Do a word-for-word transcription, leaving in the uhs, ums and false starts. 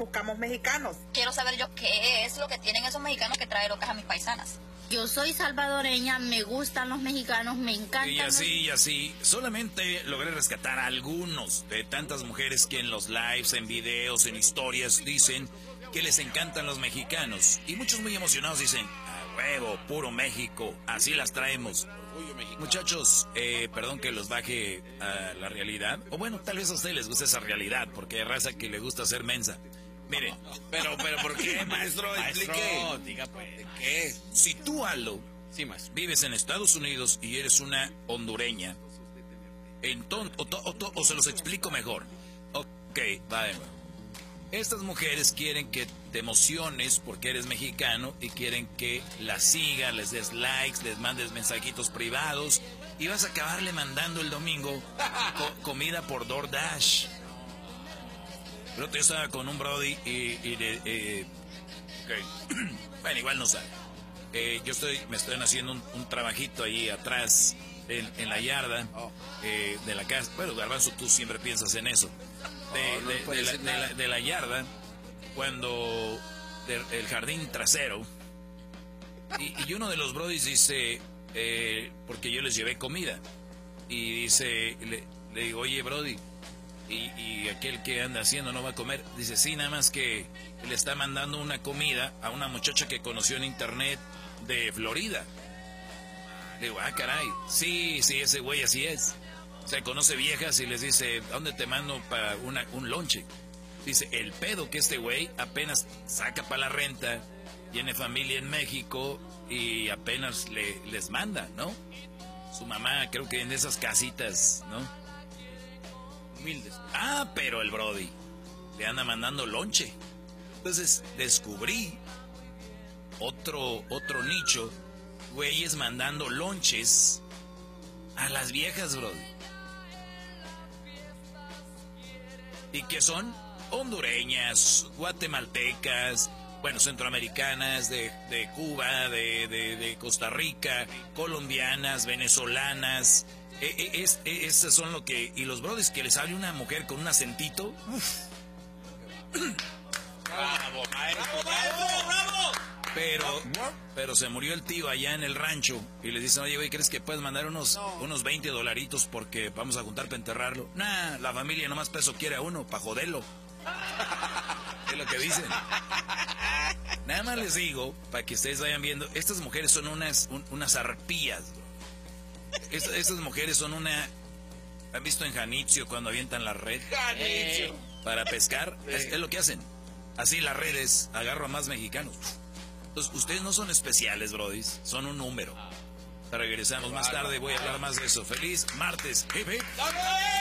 buscamos mexicanos. Quiero saber yo qué es lo que tienen esos mexicanos que traen locas a mis paisanas. Yo soy salvadoreña, me gustan los mexicanos, me encantan. Y así, los... y así. Solamente logré rescatar a algunos de tantas mujeres que en los lives, en videos, en historias dicen que les encantan los mexicanos. Y muchos muy emocionados dicen, a huevo, puro México, así las traemos. Muchachos, eh, perdón que los baje a la realidad. O bueno, tal vez a ustedes les gusta esa realidad, porque hay raza que le gusta ser mensa. Miren, pero, pero ¿por qué, maestro? Explique. Maestro, diga pues, ¿de qué? Si tú, Aldo, Sí, maestro. vives en Estados Unidos y eres una hondureña, entonces, o, to- o to- o se los explico mejor. Ok, va de nuevo. Estas mujeres quieren que te emociones porque eres mexicano y quieren que las sigas, les des likes, les mandes mensajitos privados y vas a acabarle mandando el domingo co- comida por DoorDash. Pero yo estaba con un brody y, y le... Eh, ok. Bueno, igual no sabe. Eh, yo estoy, me estoy haciendo un, un trabajito ahí atrás en, en la yarda eh, de la casa. Bueno, Garbanzo, tú siempre piensas en eso. De, Oh, no de- puede de la, ser de la- nada. de la yarda, cuando de- el jardín trasero. Y, y uno de los brodis dice, eh, porque yo les llevé comida. Y dice, le, le digo, oye, brody, y, y aquel que anda haciendo no va a comer. Dice, sí, nada más que le está mandando una comida a una muchacha que conoció en internet de Florida. Le digo, ah, caray, sí, sí, ese güey así es. O sea, conoce viejas y les dice, ¿a dónde te mando para una, un lonche? Dice, el pedo que este güey apenas saca para la renta, tiene familia en México y apenas le, les manda, ¿no? Su mamá, creo que en esas casitas, ¿no? Humildes. Ah, pero el brody le anda mandando lonche. Entonces descubrí otro, otro nicho, güeyes mandando lonches a las viejas, brody. ¿Y qué son? Hondureñas, guatemaltecas, bueno, centroamericanas, de, de Cuba, de, de, de Costa Rica, colombianas, venezolanas. Eh, eh, es, eh, esas son lo que... Y los brothers que les sale una mujer con un acentito. Uf. Bravo, maestro. Pero, pero se murió el tío allá en el rancho y le dicen, oye, güey, ¿crees que puedes mandar unos, unos veinte dolaritos porque vamos a juntar para enterrarlo? Nah, la familia nomás peso quiere a uno, para joderlo. Es lo que dicen. Nada más les digo, para que ustedes vayan viendo, estas mujeres son unas, un- unas arpías. Estas, estas mujeres son una... ¿Han visto en Janitzio cuando avientan la red Janitzio. para pescar? Es, es lo que hacen. Así las redes, agarro a más mexicanos. Entonces, ustedes no son especiales, brodis, son un número. Regresamos más tarde, voy a hablar más de eso. Feliz martes. Hip, hip.